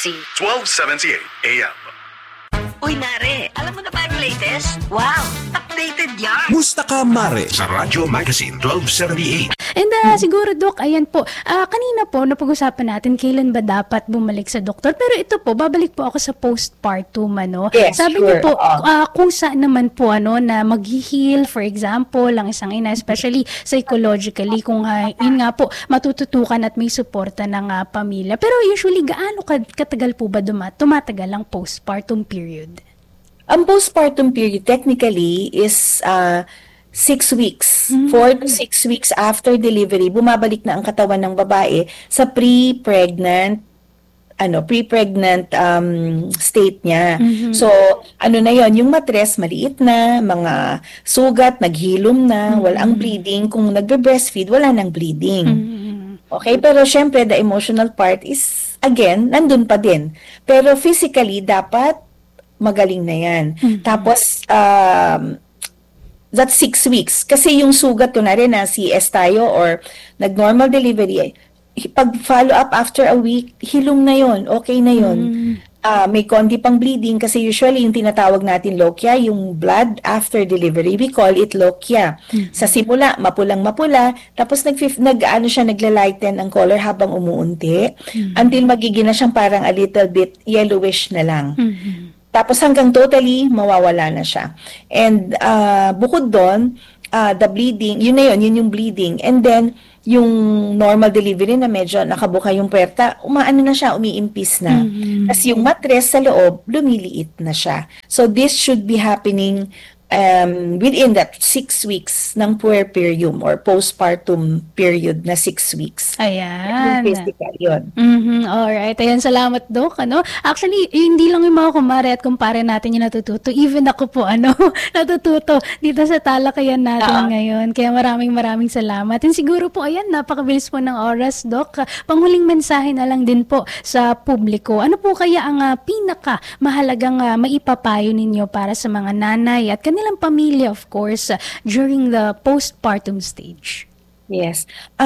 frequency 1278 AM. Uy, Mare, alam mo na ba yung latest? Wow, updated yan! Musta ka, Mare? Sa Radyo Magazine 1278. And siguro, Doc, ayan po, kanina po, napag-usapan natin kailan ba dapat bumalik sa doktor. Pero ito po, babalik po ako sa postpartum, ano? Yes, Sabi sure. niyo po, kung saan naman po, ano, na mag-heal, for example, ang isang ina, especially psychologically, kung yun nga po, matututukan at may suporta ng pamilya. Pero usually, gaano katagal po ba tumatagal ang postpartum period? Ang postpartum period technically is 6 weeks. 4 to 6 weeks after delivery, bumabalik na ang katawan ng babae sa pre-pregnant state niya. So, ano na yon, yung matres maliit na, mga sugat, naghilom na, walang bleeding. Kung nagbe-breastfeed, wala nang bleeding. Okay, pero syempre, the emotional part is, again, nandun pa din. Pero physically, dapat magaling na yan. Tapos, that's 6 weeks. Kasi yung sugat, kunwari na CS tayo or nag-normal delivery, pag follow up after a week, hilom na yon, okay na yon. May konti pang bleeding kasi usually yung tinatawag natin lochia, yung blood after delivery, we call it lochia. Sa simula, mapulang-mapula, tapos naglalighten ang color habang umuunti, until magiging na siyang parang a little bit yellowish na lang. Tapos hanggang totally mawawala na siya. And bukod doon, the bleeding, yun yung bleeding. And then, yung normal delivery na medyo nakabuka yung puwerta, na siya, umiimpis na. Kasi yung matres sa loob, lumiliit na siya. So this should be happening within that 6 weeks ng puerperium or postpartum period na 6 weeks. Ayan. Physical yun. Alright. Ayan, salamat, Doc. Actually, hindi lang yung mga kumare at kumpare natin yung natututo. Even ako po, natututo dito sa talakayan natin ngayon. Kaya maraming salamat. And siguro po, ayan, napakabilis po ng oras, Doc. Panghuling mensahe na lang din po sa publiko. Ano po kaya ang pinaka mahalagang maipapayo ninyo para sa mga nanay at kanilang pamilya, of course, during the postpartum stage? Yes.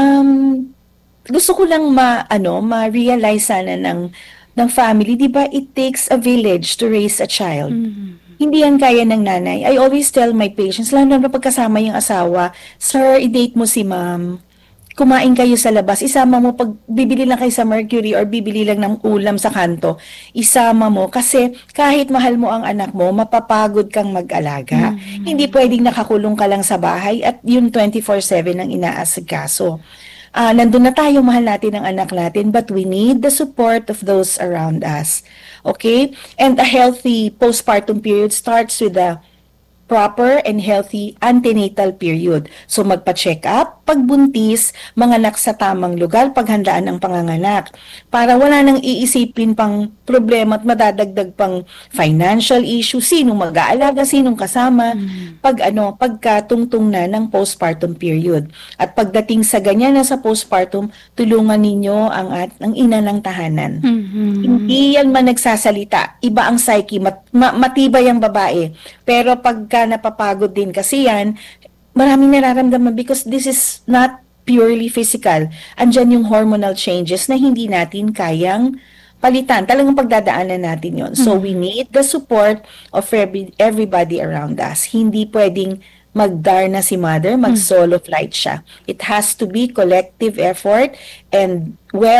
Gusto ko lang ma-realize sana ng family, di ba, it takes a village to raise a child. Hindi yan kaya ng nanay. I always tell my patients, lalo na pagkasama yung asawa, sir, i-date mo si ma'am. Kumain kayo sa labas, isama mo, pag bibili lang kayo sa Mercury or bibili lang ng ulam sa kanto, isama mo kasi kahit mahal mo ang anak mo, mapapagod kang mag-alaga. Hindi pwedeng nakakulong ka lang sa bahay at yung 24/7 ang inaasikaso. Nandun na tayo, mahal natin ang anak natin, but we need the support of those around us. Okay? And a healthy postpartum period starts with a proper and healthy antenatal period. So magpa-check up, pagbuntis, manganak sa tamang lugar, paghandaan ng panganganak. Para wala nang iisipin pang problema at madadagdag pang financial issue, sinong mag-aalaga, sinong kasama, pagkatungtong na ng postpartum period. At pagdating sa ganyan na sa postpartum, tulungan ninyo ang ina ng tahanan. Hindi yan man nagsasalita, iba ang psyche, matibay ang babae. Pero pagka napapagod din kasi yan, maraming nararamdaman because this is not purely physical. Andyan yung hormonal changes na hindi natin kayang palitan. Talagang pagdadaanan natin yon. So we need the support of everybody around us. Hindi pwedeng magdarna si mother, mag-solo flight siya. It has to be collective effort and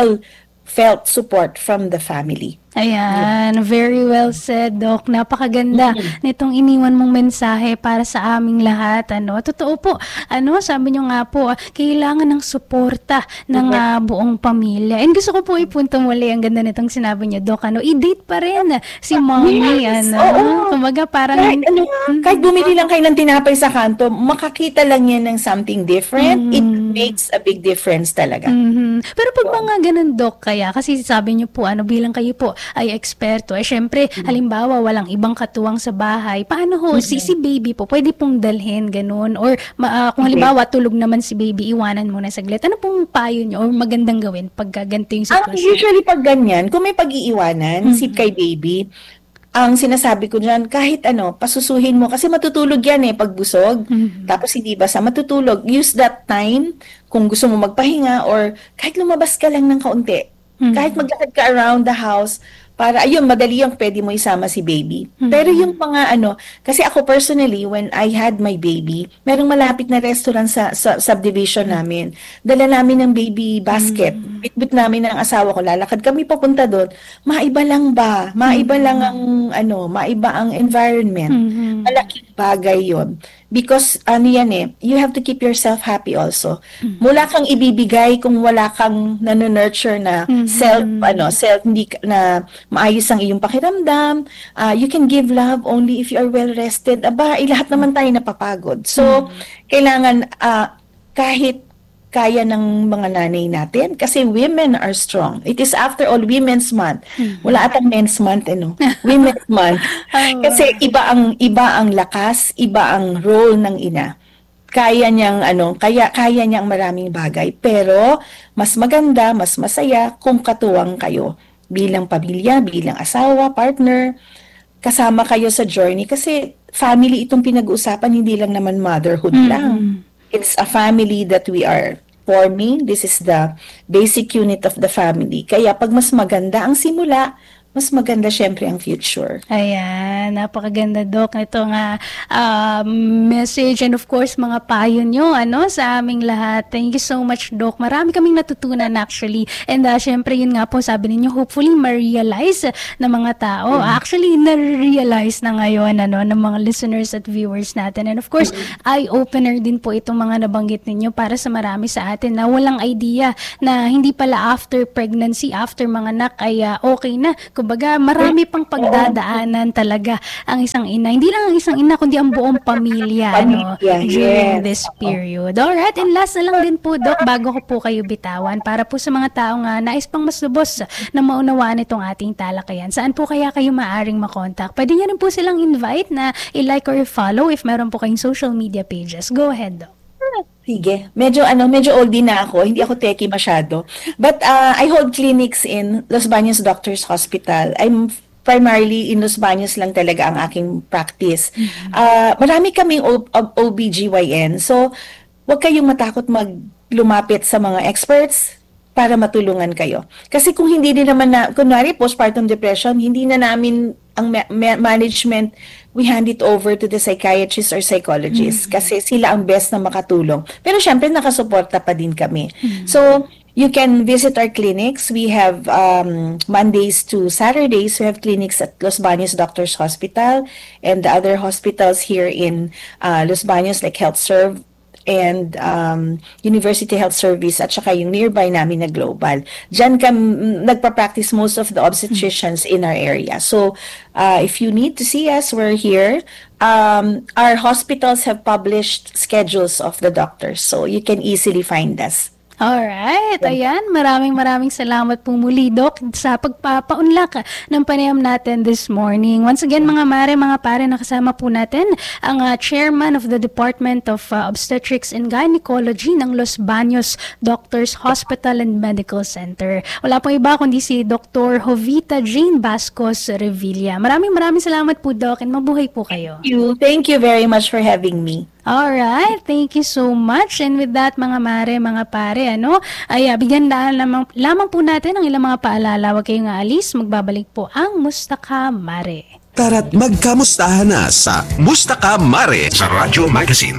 felt support from the family. Ayan, very well said, Doc. Napakaganda nitong iniwan mong mensahe para sa aming lahat. Totoo po. Sabi nyo nga po, kailangan ng suporta ng buong pamilya. And gusto ko po ipunto muli ang ganda nitong sinabi nyo, Doc. I-date pa rin si mommy. Kumaga parang... Kahit bumili lang kayo ng tinapay sa kanto, makakita lang yan ng something different. It makes a big difference talaga. Pero pag mga ganun, Doc, kaya, kasi sabi nyo po, bilang kayo po, ay eksperto. Syempre, halimbawa, walang ibang katuwang sa bahay. Paano si baby po, pwede pong dalhin, ganun? Or kung halimbawa, tulog naman si baby, iwanan muna saglit. Ano pong payo nyo or magandang gawin pag ganito yung sitwasyon? Usually, pag ganyan, kung may pag-iiwanan, kay baby, ang sinasabi ko dyan, kahit pasusuhin mo, kasi matutulog yan pag busog, tapos hindi basa, matutulog. Use that time, kung gusto mo magpahinga, or kahit lumabas ka lang ng kaunti, kahit maglakad ka around the house, para ayun madali yung pwede mo isama si baby. Pero yung mga kasi ako personally when I had my baby, merong malapit na restaurant sa subdivision namin. Dala namin ng baby basket. Bitbit namin ng asawa ko, lalakad kami papunta doon. Maiba lang ba? Maiba lang ang maiba ang environment. Malaking bagay 'yon. Because you have to keep yourself happy also. Mula kang ibibigay kung wala kang nurture na self hindi na maayos ang iyong pakiramdam. You can give love only if you are well rested. Lahat naman tayo napapagod. So kailangan kahit kaya ng mga nanay natin kasi women are strong. It is after all Women's Month. Wala atang Men's Month Women's Month. Kasi iba ang lakas, iba ang role ng ina. Kaya niyang kaya niyang maraming bagay, pero mas maganda, mas masaya kung katuwang kayo bilang pamilya, bilang asawa, partner, kasama kayo sa journey kasi family itong pinag-uusapan, hindi lang naman motherhood lang. It's a family that we are forming. This is the basic unit of the family. Kaya pag mas maganda ang simula, mas maganda syempre ang future. Ayan, napakaganda Doc nitong message and of course mga payo nyo sa aming lahat. Thank you so much Doc. Marami kaming natutunan actually. And syempre yun nga po sabi ninyo, hopefully ma-realize ng mga tao. Actually na-realize na ngayon ng mga listeners at viewers natin. And of course, eye-opener din po itong mga nabanggit ninyo para sa marami sa atin na walang idea na hindi pala after pregnancy, after manganak ay okay na. Kumbaga, marami pang pagdadaanan talaga ang isang ina. Hindi lang ang isang ina, kundi ang buong pamilya during this period. Alright, and last na lang din po, Doc, bago ko po kayo bitawan, para po sa mga taong nais pang mas lubos na maunawaan itong ating talakayan. Saan po kaya kayo maaring makontak? Pwede niyo rin po silang invite na i-like or i-follow if meron po kayong social media pages. Go ahead, Doc. Sige. Medyo oldie na ako. Hindi ako techie masyado. But I hold clinics in Los Baños Doctors Hospital. I'm primarily in Los Baños lang talaga ang aking practice. Marami kaming OBGYN. So, huwag kayong matakot lumapit sa mga experts para matulungan kayo. Kasi kung hindi din naman kunwari postpartum depression, hindi na namin ang management, we hand it over to the psychiatrist or psychologist kasi sila ang best na makatulong. Pero syempre nakasuporta pa din kami. So, you can visit our clinics. We have Mondays to Saturdays, we have clinics at Los Baños Doctors Hospital and the other hospitals here in Los Baños like HealthServe and University Health Service at saka yung nearby namin na Global. Diyan nagpa-practice most of the obstetricians in our area. So, if you need to see us, we're here. Our hospitals have published schedules of the doctors, so you can easily find us. Alright, ayan, maraming salamat po muli, Doc, sa pagpapaunlak ng panayam natin this morning. Once again, mga mare, mga pare, nakasama po natin ang Chairman of the Department of Obstetrics and Gynecology ng Los Baños Doctors Hospital and Medical Center. Wala pong iba kundi si Dr. Jovita Jane Bascos Revilla. Maraming salamat po, Doc, and mabuhay po kayo. Thank you very much for having me. Alright, thank you so much. And with that, mga mare, mga pare, ay bigyan lamang po natin ang ilang mga paalala. Huwag kayong aalis, magbabalik po ang Mustaka Mare. Tara't magkamustahan na sa Mustaka Mare sa Radyo Magazine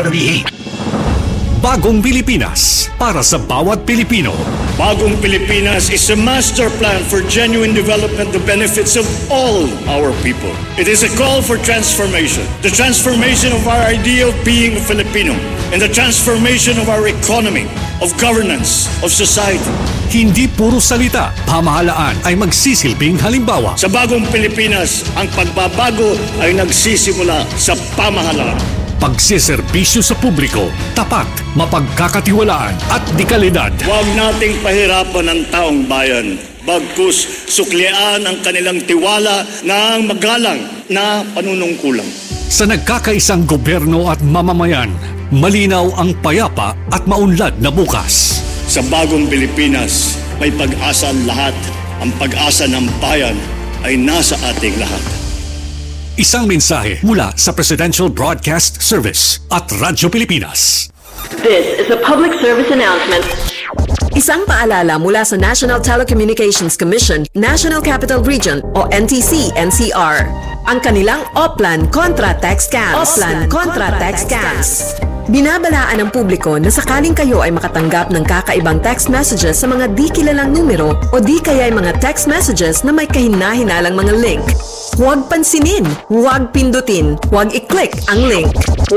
1278. Bagong Pilipinas para sa bawat Pilipino. Bagong Pilipinas is a master plan for genuine development, the benefits of all our people. It is a call for transformation. The transformation of our idea of being a Filipino and the transformation of our economy, of governance, of society. Hindi puro salita, pamahalaan ay magsisilbing halimbawa. Sa Bagong Pilipinas, ang pagbabago ay nagsisimula sa pamahalaan. Pagsiservisyo sa publiko, tapat, mapagkakatiwalaan at dekalidad. Huwag nating pahirapan ang taong bayan. Bagkus suklian ang kanilang tiwala ng magalang na panunungkulang. Sa nagkakaisang gobyerno at mamamayan, malinaw ang payapa at maunlad na bukas. Sa Bagong Pilipinas, may pag-asa ang lahat. Ang pag-asa ng bayan ay nasa ating lahat. Isang mensahe mula sa Presidential Broadcast Service at Radyo Pilipinas. This is a public service announcement. Isang paalala mula sa National Telecommunications Commission, National Capital Region o NTC-NCR. Ang kanilang Oplan Contra Text Scams. Binabalaan ng publiko na sakaling kayo ay makatanggap ng kakaibang text messages sa mga di kilalang numero o di kaya ay mga text messages na may kahina-hinalang mga link. Huwag pansinin, huwag pindutin, huwag i-click ang link.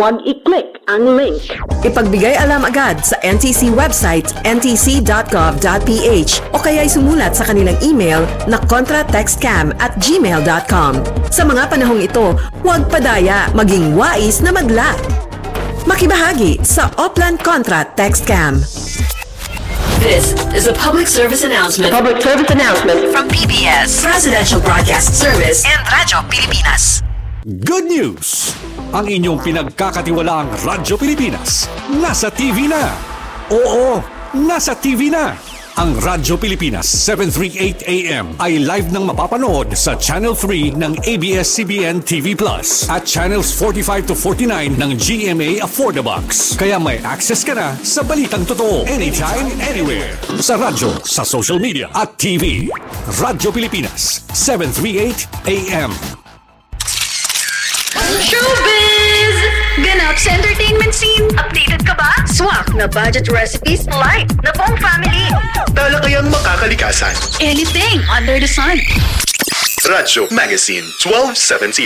Ipagbigay alam agad sa NTC website ntc.gov.ph o kaya'y sumulat sa kanilang email na contratextcam@gmail.com. Sa mga panahong ito, huwag padaya, maging wais na magla. Makibahagi sa Oplan Contra Text Scam. This is a public service announcement from PBS, Presidential Broadcast Service, and Radyo Pilipinas. Good news! Ang inyong pinagkakatiwalaang Radyo Pilipinas nasa TV na. Oo, nasa TV na. Ang Radyo Pilipinas 738 AM ay live nang mapapanood sa Channel 3 ng ABS-CBN TV Plus at Channels 45 to 49 ng GMA Affordabox. Kaya may access ka na sa balitang totoo anytime, anywhere. Sa radyo, sa social media at TV. Radyo Pilipinas 738 AM. Showbiz! Ganap sa entertainment scene. Updated ka ba? Swak na budget recipes. Light na buong family. Talakayang makakalikasan. Anything under the sun. Radyo Magazine 1270.